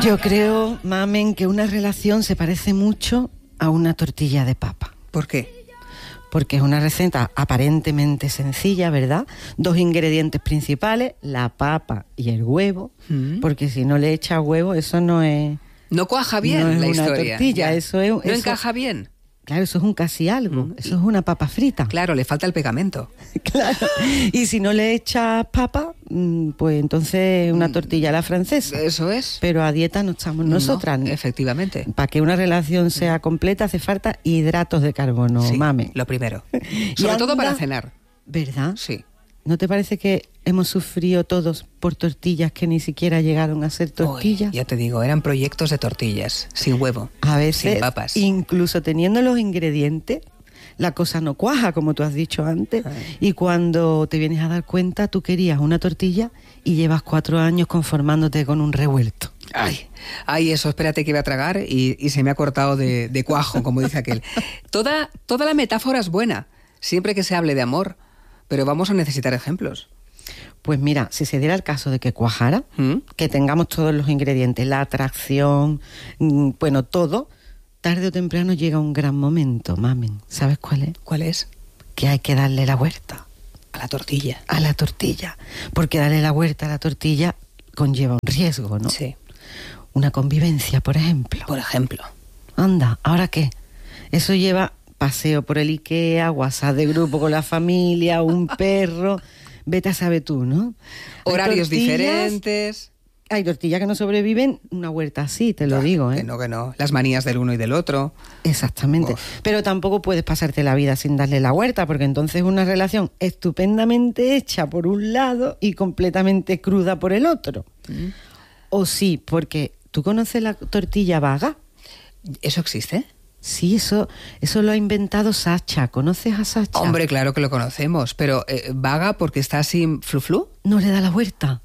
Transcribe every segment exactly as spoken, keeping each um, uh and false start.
Yo creo, mamen, que una relación se parece mucho a una tortilla de papa. ¿Por qué? Porque es una receta aparentemente sencilla, ¿verdad? Dos ingredientes principales, la papa y el huevo, mm. porque si no le echas huevo, eso no es... No cuaja bien no es la una historia. Tortilla, eso es, no eso, encaja bien. Claro, eso es un casi algo, mm. eso es una papa frita. Claro, le falta el pegamento. Claro, y si no le echas papa, pues entonces una tortilla a la francesa. Eso es. Pero a dieta no estamos nosotras. No, efectivamente. Para que una relación sea completa hace falta hidratos de carbono, sí, mamen. Lo primero. Sobre anda, todo para cenar. ¿Verdad? Sí. ¿No te parece que hemos sufrido todos por tortillas que ni siquiera llegaron a ser tortillas? Uy, ya te digo, eran proyectos de tortillas, sin huevo, a veces, sin papas. Incluso teniendo los ingredientes, la cosa no cuaja, como tú has dicho antes. Ay. Y cuando te vienes a dar cuenta, tú querías una tortilla y llevas cuatro años conformándote con un revuelto. Ay, ay, eso, espérate que iba a tragar y, y se me ha cortado de, de cuajo, como dice aquel. Toda, toda la metáfora es buena, siempre que se hable de amor. Pero vamos a necesitar ejemplos. Pues mira, si se diera el caso de que cuajara, ¿Mm? que tengamos todos los ingredientes, la atracción, bueno, todo, tarde o temprano llega un gran momento, mamen. ¿Sabes cuál es? ¿Cuál es? Que hay que darle la vuelta. A la tortilla. A la tortilla. Porque darle la vuelta a la tortilla conlleva un riesgo, ¿no? Sí. Una convivencia, por ejemplo. Por ejemplo. Anda, ¿ahora qué? Eso lleva... paseo por el Ikea, WhatsApp de grupo con la familia, un perro, vete a saber tú, ¿no? Horarios diferentes. Hay tortillas que no sobreviven una huerta así, te lo no, digo, ¿eh? Que no, que no. Las manías del uno y del otro. Exactamente. Uf. Pero tampoco puedes pasarte la vida sin darle la huerta, porque entonces es una relación estupendamente hecha por un lado y completamente cruda por el otro. Mm. O sí, porque ¿tú conoces la tortilla vaga? ¿Eso existe? Sí, eso, eso lo ha inventado Sacha. ¿Conoces a Sacha? Hombre, claro que lo conocemos, pero eh, ¿vaga porque está así flu-flu? No le da la vuelta.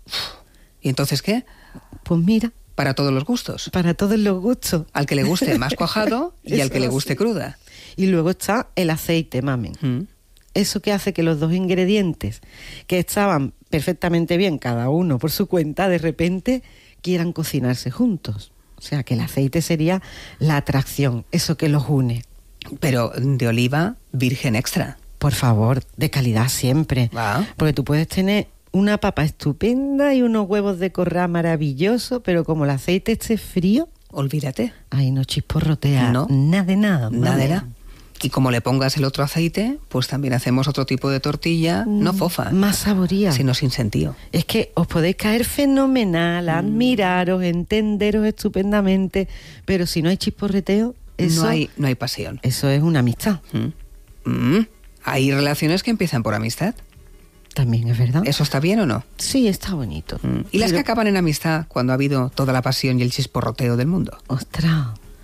¿Y entonces qué? Pues mira. Para todos los gustos. Para todos los gustos. Al que le guste más cuajado y al que le guste cruda. Y luego está el aceite, mamen. ¿Mm? Eso que hace que los dos ingredientes, que estaban perfectamente bien cada uno por su cuenta, de repente quieran cocinarse juntos. O sea, que el aceite sería la atracción, eso que los une. Pero de oliva virgen extra. Por favor, de calidad siempre. ¿Ah? Porque tú puedes tener una papa estupenda y unos huevos de corral maravillosos, pero como el aceite esté frío... Olvídate. Ay, no chisporrotea. No. Nada de nada. Nada de nada. Y como le pongas el otro aceite, pues también hacemos otro tipo de tortilla, mm, no fofa. Más saboría. Sino sin sentido. Es que os podéis caer fenomenal, mm. admiraros, entenderos estupendamente, pero si no hay chisporreteo, eso... No hay, no hay pasión. Eso es una amistad. Mm. Mm. Hay relaciones que empiezan por amistad. También es verdad. ¿Eso está bien o no? Sí, está bonito. Mm. ¿Y las pero... que acaban en amistad cuando ha habido toda la pasión y el chisporroteo del mundo? ¡Ostras!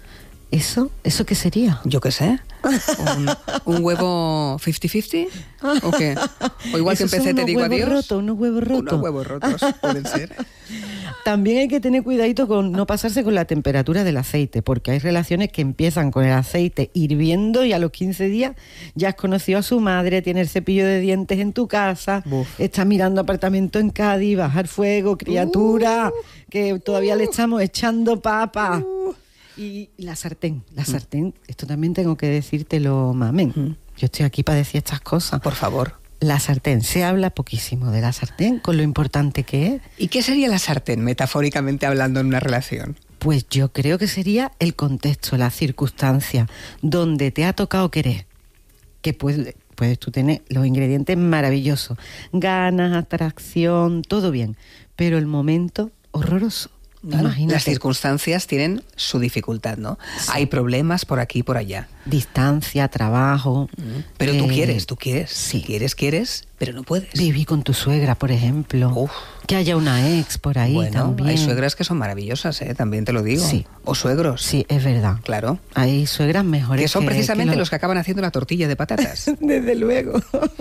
¿Eso? ¿Eso qué sería? Yo qué sé. ¿Un, un huevo cincuenta cincuenta? ¿O qué? O igual que empecé te digo adiós. Roto, unos huevos rotos. Unos huevos rotos, pueden ser. También hay que tener cuidadito con no pasarse con la temperatura del aceite, porque hay relaciones que empiezan con el aceite hirviendo y a los quince días ya has conocido a su madre, tiene el cepillo de dientes en tu casa, Uf. estás mirando apartamento en Cádiz, bajar fuego, criatura, uh, que todavía uh, le estamos echando papa. Uh, Y la sartén, la sartén, mm. esto también tengo que decírtelo, mamen. Mm. Yo estoy aquí para decir estas cosas. Por favor. La sartén, se habla poquísimo de la sartén, con lo importante que es. ¿Y qué sería la sartén, metafóricamente hablando, en una relación? Pues yo creo que sería el contexto, la circunstancia, donde te ha tocado querer. Que puedes, puedes tú tener los ingredientes maravillosos, ganas, atracción, todo bien, pero el momento horroroso. Claro, las circunstancias tienen su dificultad, ¿no? Sí. Hay problemas por aquí y por allá. Distancia, trabajo... Mm. Pero eh, tú quieres, tú quieres. Sí. Quieres, quieres, pero no puedes. Vivir con tu suegra, por ejemplo. Uf. Que haya una ex por ahí bueno, también. Hay suegras que son maravillosas, ¿eh? También te lo digo. Sí. O suegros. Sí, es verdad. Claro. Hay suegras mejores que son que, precisamente que lo... los que acaban haciendo la tortilla de patatas. Desde luego.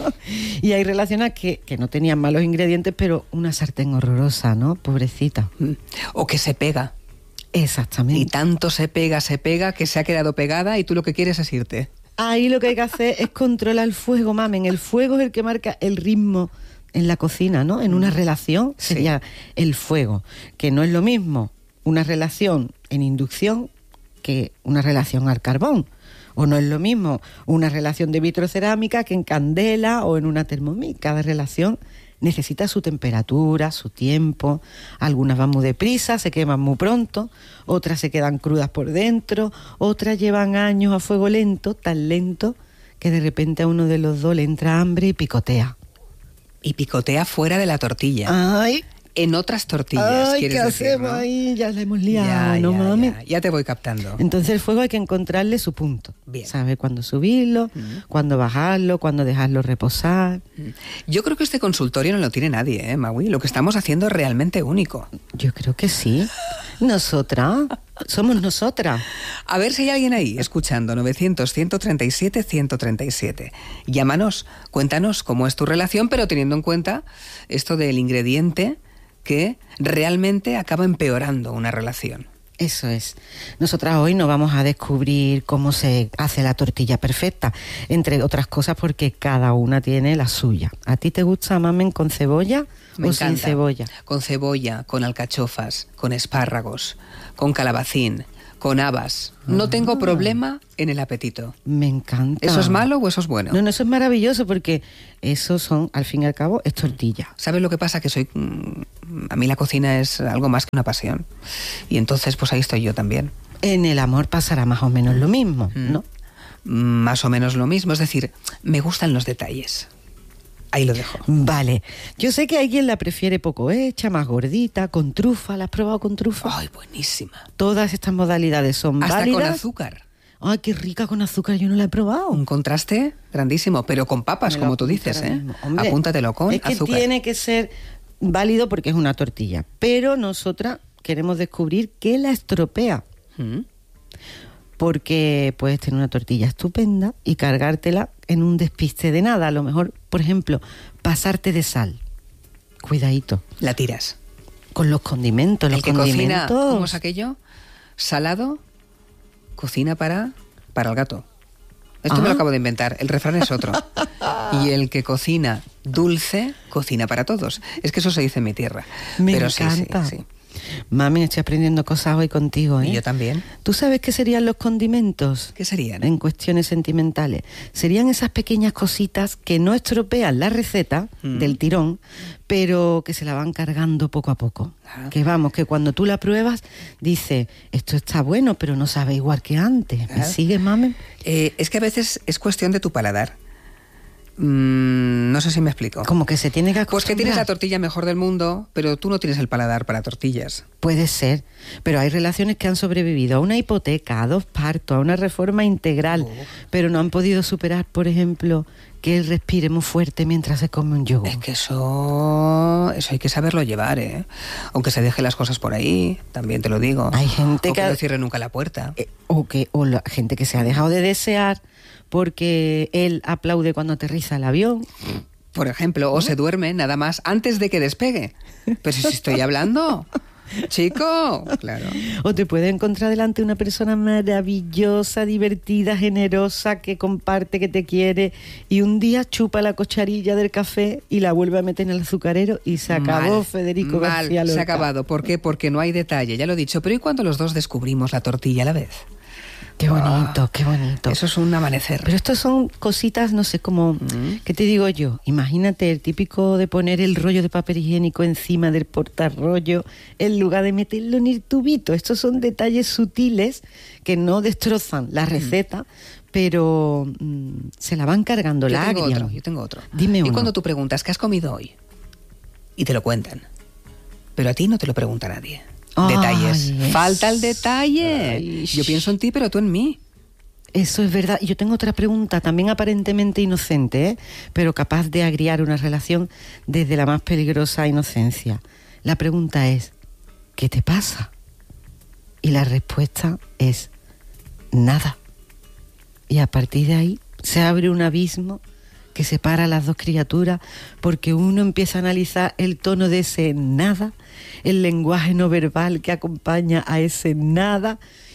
Y hay relaciones que, que no tenían malos ingredientes, pero una sartén horrorosa, ¿no? Pobrecita. Mm. O que se pega. Exactamente. Y tanto se pega, se pega, que se ha quedado pegada y tú lo que quieres es irte. Ahí lo que hay que hacer es controlar el fuego, mamen. El fuego es el que marca el ritmo en la cocina, ¿no? En una relación sería sí. el fuego, que no es lo mismo una relación en inducción que una relación al carbón. O no es lo mismo una relación de vitrocerámica que en candela o en una Thermomix. Cada relación necesita su temperatura, su tiempo. Algunas van muy deprisa, se queman muy pronto, otras se quedan crudas por dentro, otras llevan años a fuego lento, tan lento que de repente a uno de los dos le entra hambre y picotea. Y picotea fuera de la tortilla. ¡Ay! En otras tortillas, Ay, ¿quieres ¿qué decir, hacemos no? ahí? Ya la hemos liado, Ya, ¿no ya, mames? ya, ya te voy captando. Entonces el fuego hay que encontrarle su punto. Bien. Saber cuándo subirlo, Mm. cuándo bajarlo, cuándo dejarlo reposar. Yo creo que este consultorio no lo tiene nadie, ¿eh, Maui? Lo que estamos haciendo es realmente único. Yo creo que sí. Nosotras, somos nosotras. A ver si hay alguien ahí escuchando. novecientos, ciento treinta y siete, ciento treinta y siete. Llámanos, cuéntanos cómo es tu relación, pero teniendo en cuenta esto del ingrediente que realmente acaba empeorando una relación. Eso es. Nosotras hoy no vamos a descubrir cómo se hace la tortilla perfecta, entre otras cosas porque cada una tiene la suya. ¿A ti te gusta, mamen, con cebolla Me o encanta. sin cebolla? Con cebolla, con alcachofas, con espárragos, con calabacín, con habas. No tengo problema en el apetito. Me encanta. ¿Eso es malo o eso es bueno? No, no, eso es maravilloso porque eso son, al fin y al cabo, es tortilla. ¿Sabes lo que pasa? Que soy... mm, A mí la cocina es algo más que una pasión. Y entonces, pues ahí estoy yo también. En el amor pasará más o menos lo mismo, ¿no? Más o menos lo mismo. Es decir, me gustan los detalles. Ahí lo dejo. Vale. Yo sé que hay quien la prefiere poco hecha, más gordita, con trufa. ¿La has probado con trufa? ¡Ay, buenísima! Todas estas modalidades son Hasta válidas. con azúcar. Ay, qué rica con azúcar, yo no la he probado. Un contraste grandísimo, pero con papas, Me lo como tú apunto dices, ahora ¿eh? mismo. Hombre, Apúntatelo con es que azúcar. tiene que ser válido porque es una tortilla. Pero nosotras queremos descubrir qué la estropea. ¿Mm? Porque puedes tener una tortilla estupenda y cargártela en un despiste de nada. A lo mejor, por ejemplo, pasarte de sal. Cuidadito. La tiras. Con los condimentos. El Los que cocina, condimentos. ¿cómo es aquello? Salado, cocina para, para el gato. Esto Ah. me lo acabo de inventar, el refrán es otro. Y el que cocina dulce, cocina para todos. Es que eso se dice en mi tierra. Me Pero encanta. sí, sí, sí. Mami, estoy aprendiendo cosas hoy contigo, ¿eh? Y yo también. ¿Tú sabes qué serían los condimentos? ¿Qué serían? En cuestiones sentimentales. Serían esas pequeñas cositas que no estropean la receta Mm. del tirón, pero que se la van cargando poco a poco. Ah. Que vamos, que cuando tú la pruebas, dices, esto está bueno, pero no sabe igual que antes. ¿Me Ah. sigue, mami? Eh, es que a veces es cuestión de tu paladar. Mm, no sé si me explico. Como que se tiene que Pues que acostumbrar. tienes la tortilla mejor del mundo, pero tú no tienes el paladar para tortillas. Puede ser, pero hay relaciones que han sobrevivido a una hipoteca, a dos partos, a una reforma integral, Oh. pero no han podido superar, por ejemplo, que él respire muy fuerte mientras se come un yogur. Es que eso, eso hay que saberlo llevar, ¿eh? Aunque se deje las cosas por ahí, también te lo digo. Hay gente o que que- no cierre nunca la puerta. Eh, o que o la gente que se ha dejado de desear porque él aplaude cuando aterriza el avión. Por ejemplo, o se duerme nada más antes de que despegue. Pero si estoy hablando, chico, claro. O te puede encontrar delante una persona maravillosa, divertida, generosa, que comparte, que te quiere, y un día chupa la cucharilla del café y la vuelve a meter en el azucarero y se acabó. Mal, Federico mal, García Lorca. se ha acabado. ¿Por qué? Porque no hay detalle, ya lo he dicho. Pero ¿y cuando los dos descubrimos la tortilla a la vez? Qué bonito, qué bonito. Eso es un amanecer. Pero estos son cositas, no sé, como, Mm. ¿qué te digo yo? Imagínate el típico de poner el rollo de papel higiénico encima del portarrollo en lugar de meterlo en el tubito. Estos son detalles sutiles que no destrozan la receta, pero mm, se la van cargando Yo la tengo agria. otro, yo tengo otro. Dime Y uno. cuando tú preguntas, ¿qué has comido hoy? Y te lo cuentan. Pero a ti no te lo pregunta nadie. Ay, Detalles. es- Falta el detalle. Ay. Yo pienso en ti, pero tú en mí. Eso es verdad. Y yo tengo otra pregunta, también aparentemente inocente, ¿eh? Pero capaz de agriar una relación desde la más peligrosa inocencia. La pregunta es, ¿qué te pasa? Y la respuesta es, nada. Y a partir de ahí se abre un abismo que separa a las dos criaturas, porque uno empieza a analizar el tono de ese nada, el lenguaje no verbal que acompaña a ese nada,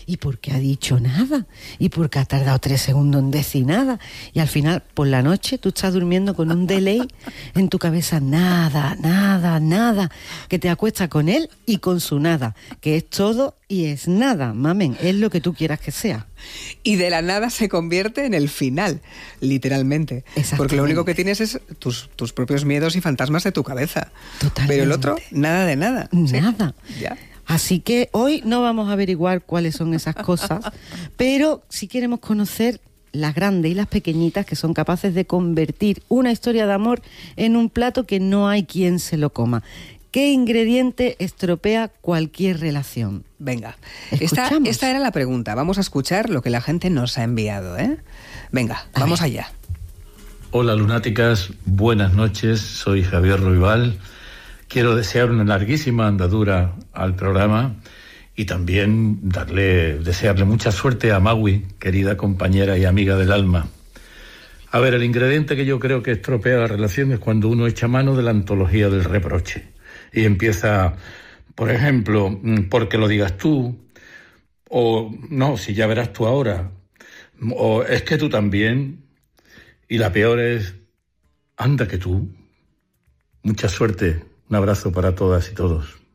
¿y por qué ha dicho nada? ¿Y por qué ha tardado tres segundos en decir nada? Y al final, por la noche, tú estás durmiendo con un delay en tu cabeza, nada, nada, nada, que te acuestas con él y con su nada, que es todo y es nada, mamen, es lo que tú quieras que sea. Y de la nada se convierte en el final, literalmente. Porque lo único que tienes es tus, tus propios miedos y fantasmas de tu cabeza. Totalmente. Pero el otro, nada de nada. Nada. ¿Sí? Ya. Así que hoy no vamos a averiguar cuáles son esas cosas, pero sí queremos conocer las grandes y las pequeñitas que son capaces de convertir una historia de amor en un plato que no hay quien se lo coma. ¿Qué ingrediente estropea cualquier relación? Venga, esta, esta era la pregunta. Vamos a escuchar lo que la gente nos ha enviado, ¿eh? Venga, a vamos ver. allá. Hola, lunáticas. Buenas noches. Soy Javier Ruibal. Quiero desear una larguísima andadura al programa y también darle, desearle mucha suerte a Maui, querida compañera y amiga del alma. A ver, el ingrediente que yo creo que estropea la relación es cuando uno echa mano de la antología del reproche y empieza, por ejemplo, porque lo digas tú, o no, si ya verás tú ahora, o es que tú también, y la peor es, anda que tú. Mucha suerte, un abrazo para todas y todos.